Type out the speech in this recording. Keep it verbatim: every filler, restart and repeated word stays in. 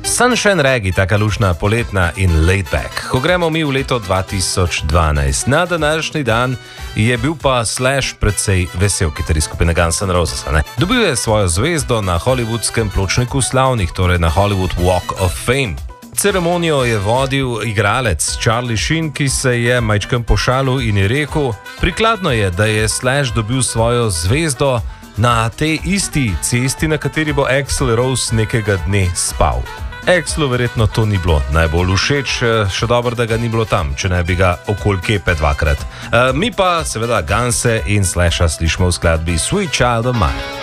Sunshine Reggae, taka lušna, poletna in laid back. Ko gremo mi v leto dva tisoč dvanajst, na današnji dan je bil pa Slash precej vesel kitarist skupine Guns N' Roses. Ne? Dobil je svojo zvezdo na hollywoodskem pločniku slavnih, torej na Hollywood Walk of Fame. Ceremonijo je vodil igralec Charlie Sheen, ki se je majčkeno pošalil in je rekel: prikladno je, da je Slash dobil svojo zvezdo na tej isti cesti, na kateri bo Axl Rose nekega dne spal. Axlu verjetno to ni bilo najbolj všeč, še dobro, da ga ni bilo tam, če ne bi ga okoli kepe dvakrat. E, mi pa seveda Gunse in Slasha slišimo v skladbi Sweet Child of Mine.